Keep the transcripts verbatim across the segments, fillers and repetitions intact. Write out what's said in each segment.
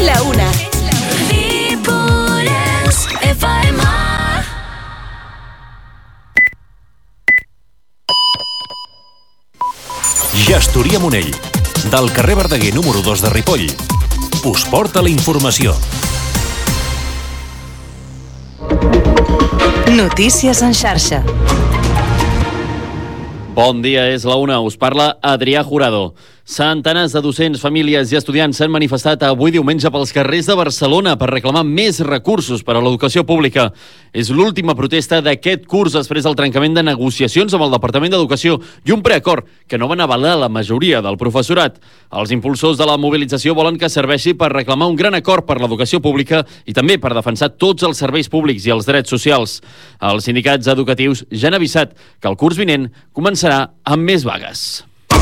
la una. Ripollès F M. Gestoria Monell, del carrer Verdaguer número dos de Ripoll, us porta la informació. Notícies en xarxa. Bon dia, és la una. Us parla Adrià Jurado. Centenars de docents, famílies i estudiants s'han manifestat avui diumenge pels carrers de Barcelona per reclamar més recursos per a l'educació pública. És l'última protesta d'aquest curs després del trencament de negociacions amb el Departament d'Educació i un preacord que no van avalar la majoria del professorat. Els impulsors de la mobilització volen que serveixi per reclamar un gran acord per l'educació pública i també per defensar tots els serveis públics i els drets socials. Els sindicats educatius ja han avisat que el curs vinent començarà amb més vagues.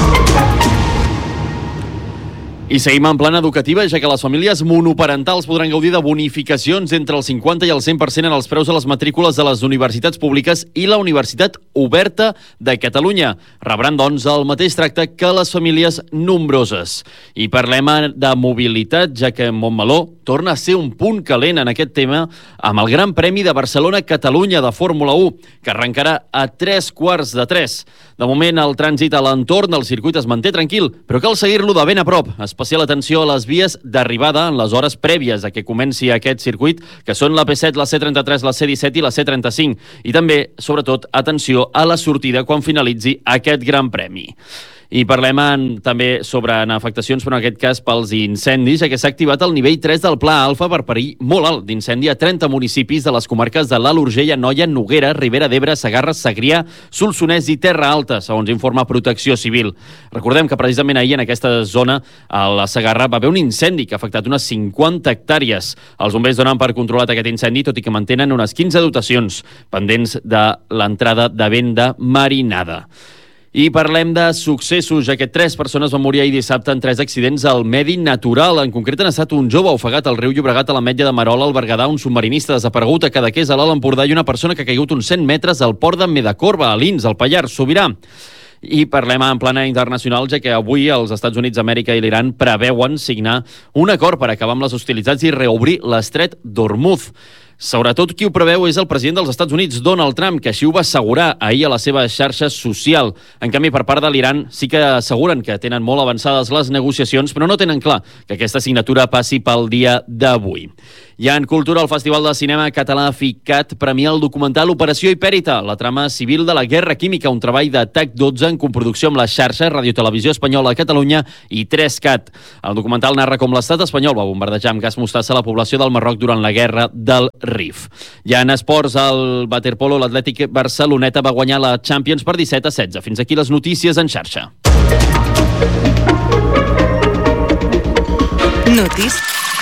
I seguim en plana educativa, ja que les famílies monoparentals podran gaudir de bonificacions entre el cinquanta i el cent per cent en els preus de les matrícules de les universitats públiques i la Universitat Oberta de Catalunya. Rebran, doncs, el mateix tracte que les famílies nombroses. I parlem de mobilitat, ja que Montmeló torna a ser un punt calent en aquest tema amb el Gran Premi de Barcelona-Catalunya de Fórmula u, que arrencarà a tres quarts de tres. De moment, el trànsit a l'entorn del circuit es manté tranquil, però cal seguir-lo de ben a prop. Especial atenció a les vies d'arribada en les hores prèvies a que comenci aquest circuit, que són la P set, la C trenta-tres, la C disset i la C trenta-cinc. I també, sobretot, atenció a la sortida quan finalitzi aquest Gran Premi. I parlem en, també sobre en afectacions, però en aquest cas pels incendis, ja que s'ha activat el nivell tres del Pla Alfa per perill molt alt d'incendi a trenta municipis de les comarques de l'Alt Urgell, Anoia, Noguera, Ribera d'Ebre, Segarra, Segrià, Solsonès i Terra Alta, segons informa Protecció Civil. Recordem que precisament ahir en aquesta zona, a la Segarra, va haver un incendi que ha afectat unes cinquanta hectàrees. Els bombers donen per controlat aquest incendi, tot i que mantenen unes quinze dotacions pendents de l'entrada de vent de marinada. I parlem de successos, ja que tres persones van morir ahir dissabte en tres accidents al medi natural. En concret han estat un jove ofegat al riu Llobregat a l'Ametlla de Merola, al Berguedà, un submarinista desaparegut a Cadaqués, a l'Alt Empordà, i una persona que ha caigut uns cent metres al port de Medacorba, a Lins, al Pallars Sobirà. I parlem en plana internacional, ja que avui els Estats Units d'Amèrica i l'Iran preveuen signar un acord per acabar amb les hostilitats i reobrir l'estret d'Hormuz. Sobretot qui ho preveu és el president dels Estats Units, Donald Trump, que així ho va assegurar ahir a la seva xarxa social. En canvi, per part de l'Iran, sí que asseguren que tenen molt avançades les negociacions, però no tenen clar que aquesta signatura passi pel dia d'avui. I en cultura, el Festival de Cinema Català FICAT premia el documental Operació Hipèrita, la trama civil de la guerra química, un treball de T A C dotze en coproducció amb la xarxa Radiotelevisió Espanyola a Catalunya i tres cat. El documental narra com l'estat espanyol va bombardejar amb gas mostassa la població del Marroc durant la guerra del Rif. Ja en esports, el waterpolo, l'Atlètic Barceloneta va guanyar la Champions per disset a setze. Fins aquí les notícies en xarxa. Notícies